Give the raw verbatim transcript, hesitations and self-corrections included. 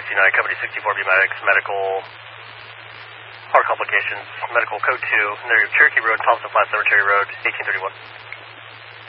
sixty-nine, company sixty-four B Medics, medical, heart complications, medical code two, near Cherokee Road, Thompson Flats, Cemetery Road, eighteen thirty-one.